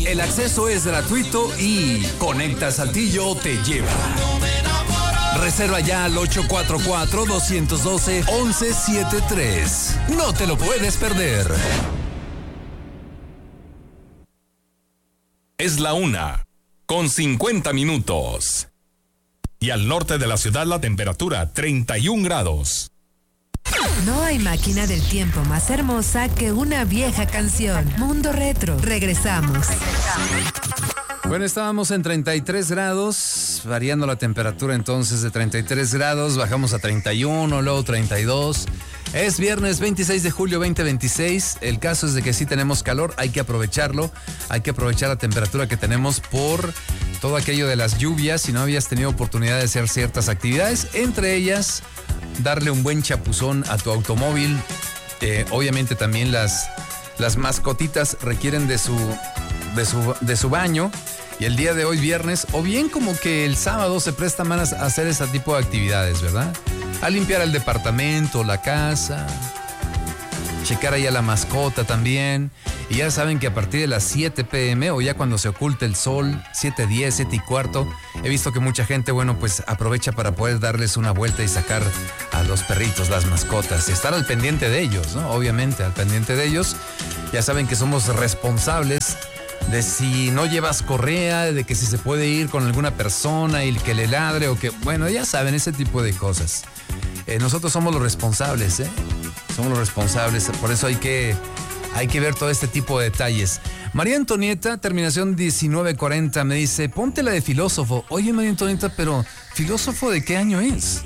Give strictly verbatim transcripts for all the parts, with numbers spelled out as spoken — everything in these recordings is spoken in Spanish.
El acceso es gratuito y Conecta Saltillo te lleva. Reserva ya al ocho cuatro cuatro, dos uno dos, uno uno siete tres. No te lo puedes perder. Es la una, con cincuenta minutos. Y al norte de la ciudad la temperatura treinta y un grados. No hay máquina del tiempo más hermosa que una vieja canción. Mundo Retro. Regresamos. Bueno, estábamos en treinta y tres grados, variando la temperatura entonces de treinta y tres grados, bajamos a treinta y uno, luego treinta y dos. Es viernes veintiséis de julio veinte veintiséis. El caso es de que sí tenemos calor, hay que aprovecharlo, hay que aprovechar la temperatura que tenemos por todo aquello de las lluvias. Si no habías tenido oportunidad de hacer ciertas actividades, entre ellas darle un buen chapuzón a tu automóvil. Eh, obviamente también las, las mascotitas requieren de su, de su, de su baño. Y el día de hoy, viernes, o bien como que el sábado se presta más a hacer ese tipo de actividades, ¿verdad? A limpiar el departamento, la casa, checar ahí a la mascota también. Y ya saben que a partir de las siete pm o ya cuando se oculte el sol, siete diez, siete y cuarto, he visto que mucha gente, bueno, pues aprovecha para poder darles una vuelta y sacar a los perritos, las mascotas, y estar al pendiente de ellos, ¿no? Obviamente, al pendiente de ellos. Ya saben que somos responsables de si no llevas correa, de que si se puede ir con alguna persona y que le ladre o que, bueno, ya saben, ese tipo de cosas. Eh, nosotros somos los responsables, ¿eh? Somos los responsables, por eso hay que, hay que ver todo este tipo de detalles. María Antonieta, terminación diecinueve cuarenta, me dice, ponte la de Filósofo. Oye, María Antonieta, pero ¿Filósofo de qué año es?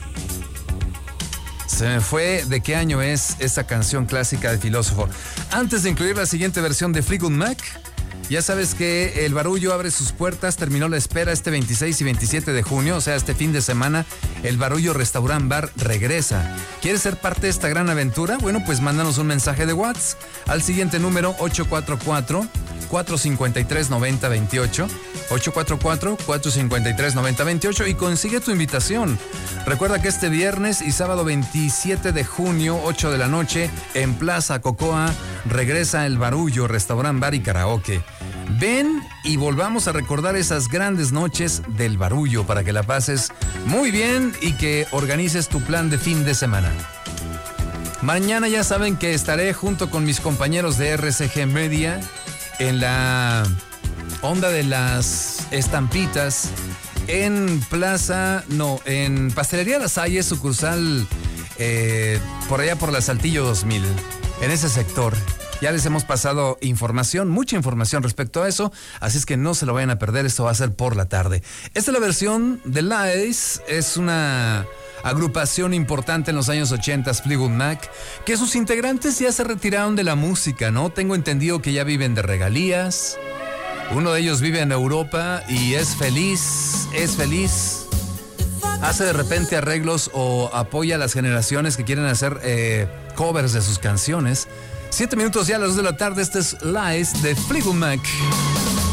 Se me fue de qué año es esta canción clásica de Filósofo. Antes de incluir la siguiente versión de Fleetwood Mac, ya sabes que el Barullo abre sus puertas, terminó la espera este veintiséis y veintisiete de junio, o sea, este fin de semana, el Barullo Restaurant Bar regresa. ¿Quieres ser parte de esta gran aventura? Bueno, pues mándanos un mensaje de WhatsApp al siguiente número ocho cuatro cuatro, cuatro cinco tres, nueve cero dos ocho, ocho cuatro cuatro, cuatro cinco tres, nueve cero dos ocho y consigue tu invitación. Recuerda que este viernes y sábado veintisiete de junio, ocho de la noche, en Plaza Cocoa, regresa el Barullo Restaurant Bar y Karaoke. Ven y volvamos a recordar esas grandes noches del Barullo para que la pases muy bien y que organices tu plan de fin de semana. Mañana ya saben que estaré junto con mis compañeros de R C G Media en la onda de las estampitas en Plaza, no, en Pastelería La Salle, sucursal eh, por allá por la Saltillo dos mil, en ese sector. Ya les hemos pasado información, mucha información respecto a eso, así es que no se lo vayan a perder, esto va a ser por la tarde. Esta es la versión de Lies, es una agrupación importante en los años ochenta, Fleetwood Mac, que sus integrantes ya se retiraron de la música, ¿no? Tengo entendido que ya viven de regalías, uno de ellos vive en Europa y es feliz, es feliz, hace de repente arreglos o apoya a las generaciones que quieren hacer eh, covers de sus canciones. Siete minutos ya a las dos de la tarde, este es Lies de Fleetwood Mac.